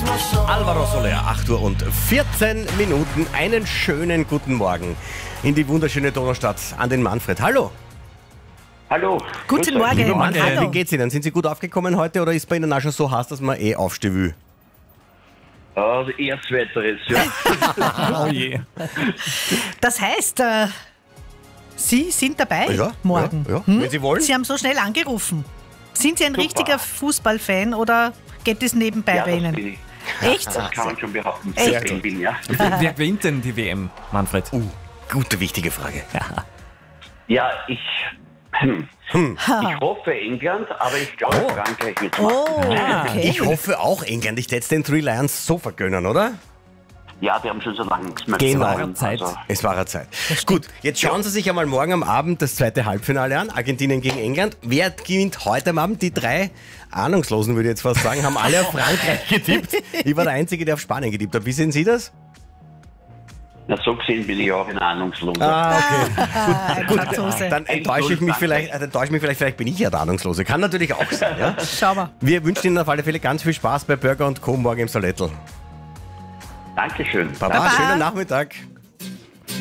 Alvaro Soler, 8 Uhr und 14 Minuten. Einen schönen guten Morgen in die wunderschöne Donaustadt an den Manfred. Hallo. Hallo. Guten Morgen. Lieber Manfred, Hallo. wie geht's Ihnen? Sind Sie gut aufgekommen heute oder ist bei Ihnen auch schon so heiß, dass man aufstehen will? Also eher zweiteres, ja. Oh je. Das heißt, Sie sind dabei morgen. Ja, wenn Sie wollen. Sie haben so schnell angerufen. Sind Sie ein richtiger Fußballfan oder geht es nebenbei Ja, bei das Ihnen? bin ich. Echt? Das kann man schon behaupten. Echt? dass ich bin, ja. Wer gewinnt denn die WM, Manfred? Gute, wichtige Frage. Ja, ich hoffe England, aber ich glaube Frankreich wird Oh, machen. okay. Ich hoffe auch England. Ich hätte es den Three Lions so vergönnen, oder? Ja, die haben schon so lange nichts mehr Genau. gewonnen. Zeit. Also, Es war eine Zeit. Gut, jetzt schauen Sie sich einmal morgen am Abend das zweite Halbfinale an. Argentinien gegen England. Wer gewinnt heute am Abend? Die drei Ahnungslosen, würde ich jetzt fast sagen, haben alle auf Frankreich getippt. Ich war der Einzige, der auf Spanien getippt hat. Wie sehen Sie das? na, so gesehen bin ich auch ein Ahnungsloser. Ein Gut, Franzose. dann enttäusche ich mich vielleicht, vielleicht bin ich ja der Ahnungslose. Kann natürlich auch sein. Ja? Schau mal. Wir wünschen Ihnen auf alle Fälle ganz viel Spaß bei Burger & Co. morgen im Salettl. Dankeschön. Baba, Baba. schönen Nachmittag.